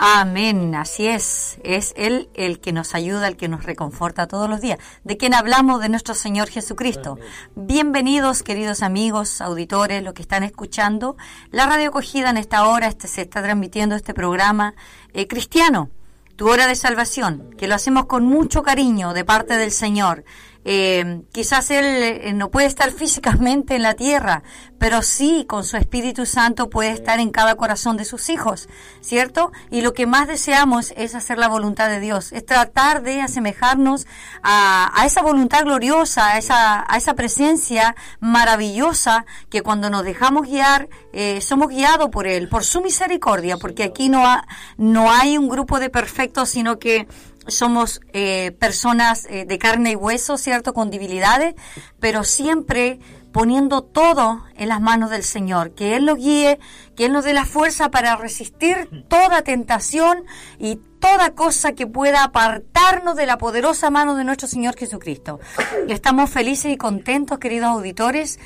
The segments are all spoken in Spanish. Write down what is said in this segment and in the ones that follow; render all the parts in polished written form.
Amén, así es Él el que nos ayuda, el que nos reconforta todos los días. ¿De quién hablamos? De nuestro Señor Jesucristo. Amén. Bienvenidos, queridos amigos, auditores, los que están escuchando la radio acogida en esta hora. Se está transmitiendo este programa cristiano, Tu Hora de Salvación, que lo hacemos con mucho cariño de parte del Señor. Quizás Él no puede estar físicamente en la tierra, pero sí con su Espíritu Santo puede estar en cada corazón de sus hijos, ¿cierto? Y lo que más deseamos es hacer la voluntad de Dios, es tratar de asemejarnos a esa voluntad gloriosa, a esa presencia maravillosa que cuando nos dejamos guiar, somos guiados por Él, por su misericordia, porque aquí no hay un grupo de perfectos, sino que somos personas de carne y hueso, ¿cierto? Con debilidades, pero siempre poniendo todo en las manos del Señor. Que Él nos guíe, que Él nos dé la fuerza para resistir toda tentación y toda cosa que pueda apartarnos de la poderosa mano de nuestro Señor Jesucristo. Estamos felices y contentos, queridos auditores,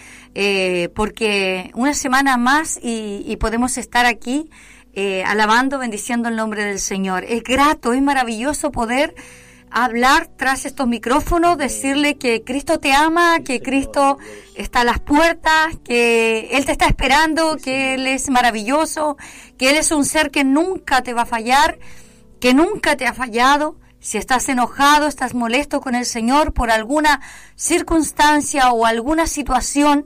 porque una semana más y podemos estar aquí alabando, bendiciendo el nombre del Señor. Es grato, es maravilloso poder hablar tras estos micrófonos, decirle que Cristo te ama, que Cristo está a las puertas, que Él te está esperando, que Él es maravilloso, que Él es un ser que nunca te va a fallar, que nunca te ha fallado. Si estás enojado, estás molesto con el Señor por alguna circunstancia o alguna situación,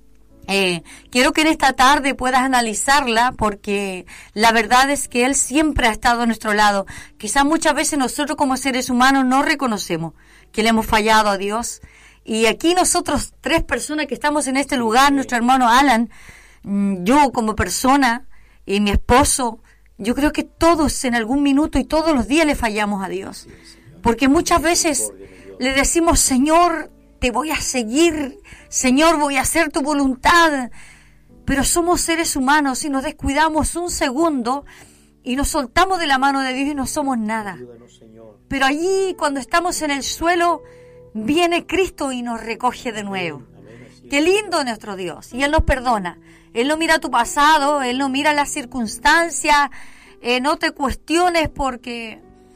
quiero que en esta tarde puedas analizarla, porque la verdad es que Él siempre ha estado a nuestro lado. Quizás muchas veces nosotros como seres humanos no reconocemos que le hemos fallado a Dios. Y aquí nosotros 3 personas que estamos en este lugar, nuestro hermano Alan, yo como persona y mi esposo, yo creo que todos en algún minuto y todos los días le fallamos a Dios. Porque muchas veces le decimos, Señor, te voy a seguir, Señor, voy a hacer tu voluntad. Pero somos seres humanos y nos descuidamos un segundo y nos soltamos de la mano de Dios y no somos nada. Pero allí, cuando estamos en el suelo, viene Cristo y nos recoge de nuevo. Qué lindo nuestro Dios. Y Él nos perdona. Él no mira tu pasado, Él no mira las circunstancias. No te cuestiones, porque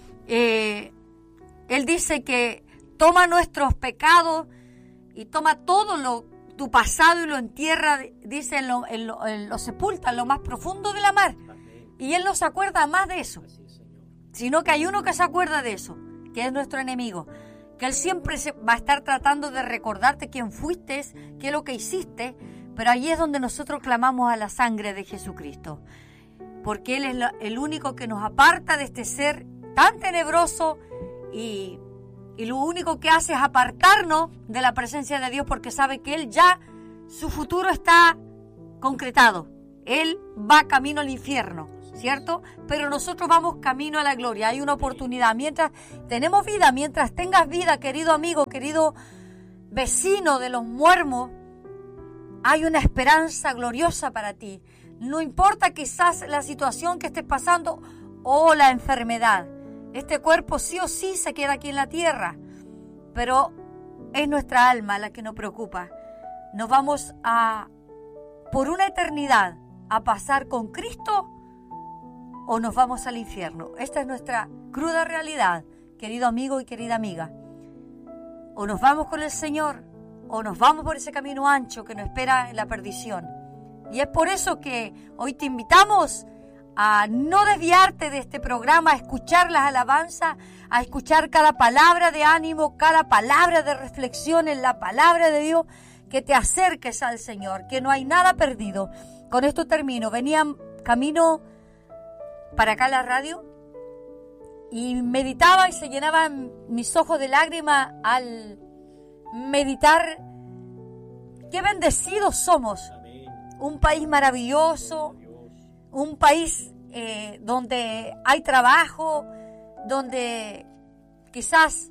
Él dice que toma nuestros pecados y toma todo tu pasado y lo entierra, dice, lo sepulta en lo más profundo de la mar. Y Él no se acuerda más de eso, sino que hay uno que se acuerda de eso, que es nuestro enemigo, que Él siempre va a estar tratando de recordarte quién fuiste, qué es lo que hiciste, pero allí es donde nosotros clamamos a la sangre de Jesucristo, porque Él es el único que nos aparta de este ser tan tenebroso y lo único que hace es apartarnos de la presencia de Dios, porque sabe que Él ya, su futuro está concretado. Él va camino al infierno, ¿cierto? Pero nosotros vamos camino a la gloria. Hay una oportunidad. Mientras tenemos vida, mientras tengas vida, querido amigo, querido vecino de los Muermos, hay una esperanza gloriosa para ti. No importa quizás la situación que estés pasando o la enfermedad. Este cuerpo sí o sí se queda aquí en la tierra, pero es nuestra alma la que nos preocupa. Nos vamos por una eternidad, a pasar con Cristo o nos vamos al infierno. Esta es nuestra cruda realidad, querido amigo y querida amiga. O nos vamos con el Señor o nos vamos por ese camino ancho que nos espera en la perdición. Y es por eso que hoy te invitamos a no desviarte de este programa, a escuchar las alabanzas, a escuchar cada palabra de ánimo, cada palabra de reflexión en la palabra de Dios, que te acerques al Señor, que no hay nada perdido. Con esto termino. Venía camino para acá a la radio y meditaba y se llenaban mis ojos de lágrimas al meditar qué bendecidos somos. Un país maravilloso, un país donde hay trabajo, donde quizás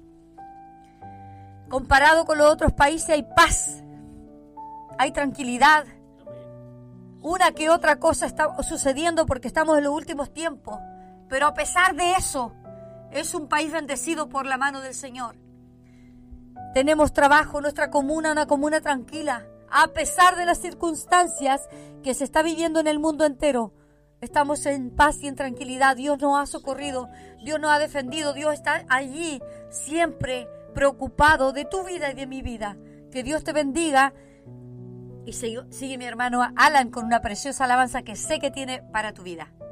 comparado con los otros países hay paz, hay tranquilidad. Una que otra cosa está sucediendo porque estamos en los últimos tiempos, pero a pesar de eso, es un país bendecido por la mano del Señor. Tenemos trabajo, nuestra comuna, una comuna tranquila, a pesar de las circunstancias que se está viviendo en el mundo entero. estamos en paz y en tranquilidad. Dios nos ha socorrido, Dios nos ha defendido, Dios está allí siempre preocupado de tu vida y de mi vida. Que Dios te bendiga. Y sigue mi hermano Alan con una preciosa alabanza que sé que tiene para tu vida.